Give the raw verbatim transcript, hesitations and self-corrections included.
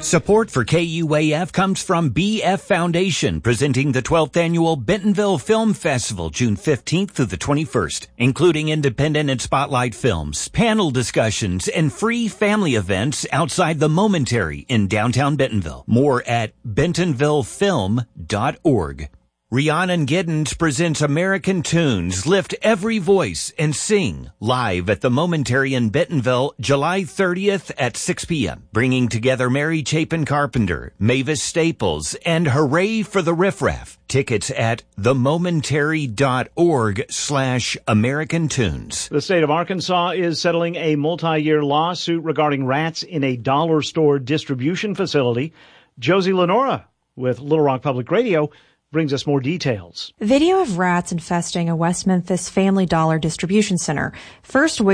Support for K U A F comes from B F Foundation, presenting the twelfth Annual Bentonville Film Festival, June fifteenth through the twenty-first, including independent and spotlight films, panel discussions, and free family events outside the Momentary in downtown Bentonville. More at bentonville film dot org. Rhiannon Giddens presents American Tunes, Lift Every Voice, and Sing live at the Momentary in Bentonville, July thirtieth at six p.m., bringing together Mary Chapin Carpenter, Mavis Staples, and Hooray for the Riff Raff. Tickets at themomentary.org slash American Tunes. The state of Arkansas is settling a multi-year lawsuit regarding rats in a dollar store distribution facility. Josie Lenora with Little Rock Public Radio brings us more details. Video of rats infesting a West Memphis Family Dollar distribution center. First